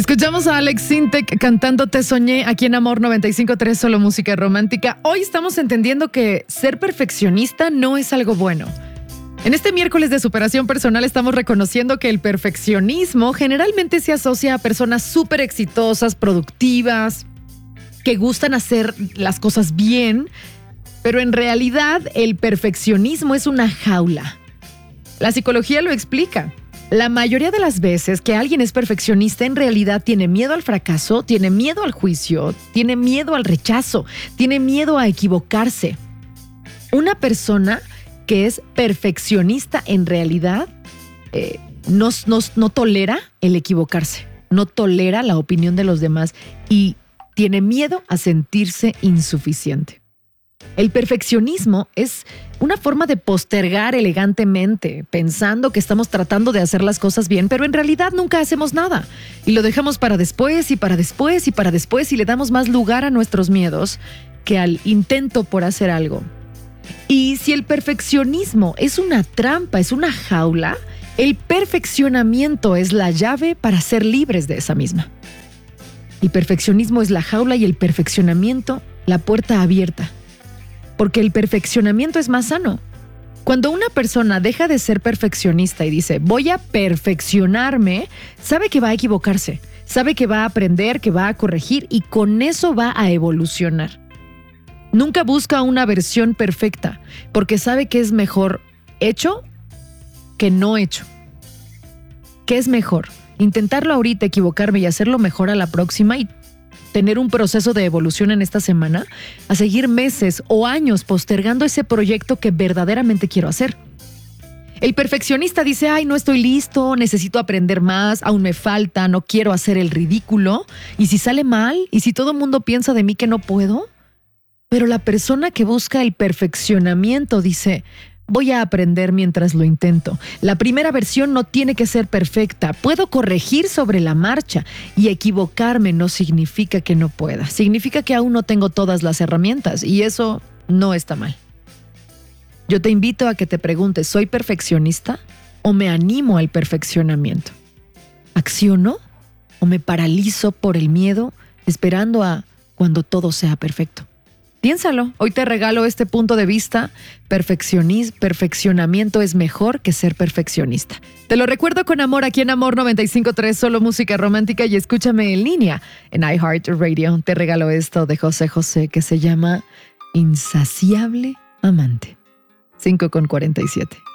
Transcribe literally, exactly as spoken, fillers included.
Escuchamos a Alex Sintek cantando Te Soñé aquí en Amor noventa y cinco punto tres, solo música romántica. Hoy estamos entendiendo que ser perfeccionista no es algo bueno. En este miércoles de superación personal estamos reconociendo que el perfeccionismo generalmente se asocia a personas súper exitosas, productivas, que gustan hacer las cosas bien, pero en realidad el perfeccionismo es una jaula. La psicología lo explica. La mayoría de las veces que alguien es perfeccionista en realidad tiene miedo al fracaso, tiene miedo al juicio, tiene miedo al rechazo, tiene miedo a equivocarse. Una persona que es perfeccionista en realidad eh, no, no, no tolera el equivocarse, no tolera la opinión de los demás y tiene miedo a sentirse insuficiente. El perfeccionismo es una forma de postergar elegantemente, pensando que estamos tratando de hacer las cosas bien, pero en realidad nunca hacemos nada. Y lo dejamos para después y para después y para después y le damos más lugar a nuestros miedos que al intento por hacer algo. Y si el perfeccionismo es una trampa, es una jaula, el perfeccionamiento es la llave para ser libres de esa misma. El perfeccionismo es la jaula y el perfeccionamiento la puerta abierta. Porque el perfeccionamiento es más sano. Cuando una persona deja de ser perfeccionista y dice, voy a perfeccionarme, sabe que va a equivocarse, sabe que va a aprender, que va a corregir y con eso va a evolucionar. Nunca busca una versión perfecta, porque sabe que es mejor hecho que no hecho. ¿Qué es mejor? Intentarlo ahorita, equivocarme y hacerlo mejor a la próxima y tener un proceso de evolución en esta semana, a seguir meses o años postergando ese proyecto que verdaderamente quiero hacer. El perfeccionista dice, ay, no estoy listo, necesito aprender más, aún me falta, no quiero hacer el ridículo. ¿Y si sale mal? ¿Y si todo el mundo piensa de mí que no puedo? Pero la persona que busca el perfeccionamiento dice, voy a aprender mientras lo intento. La primera versión no tiene que ser perfecta. Puedo corregir sobre la marcha y equivocarme no significa que no pueda. Significa que aún no tengo todas las herramientas y eso no está mal. Yo te invito a que te preguntes, ¿soy perfeccionista o me animo al perfeccionamiento? ¿Acciono o me paralizo por el miedo esperando a cuando todo sea perfecto? Piénsalo, hoy te regalo este punto de vista. Perfeccionis, perfeccionamiento es mejor que ser perfeccionista. Te lo recuerdo con amor aquí en Amor noventa y cinco punto tres, solo música romántica, y escúchame en línea en iHeartRadio. Te regalo esto de José José que se llama Insaciable Amante. cinco con cuarenta y siete.